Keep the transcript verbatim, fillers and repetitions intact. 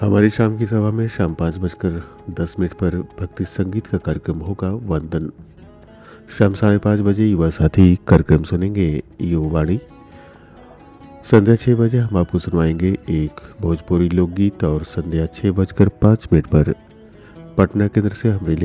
हमारी शाम की सभा में शाम पाँच बजकर दस मिनट पर भक्ति संगीत का कार्यक्रम होगा वंदन। शाम साढ़े पाँच बजे युवा साथी कार्यक्रम सुनेंगे युवावाणी। संध्या छः बजे हम आपको सुनवाएंगे एक भोजपुरी लोकगीत और संध्या छः बजकर पाँच मिनट पर पटना केंद्र से हमरे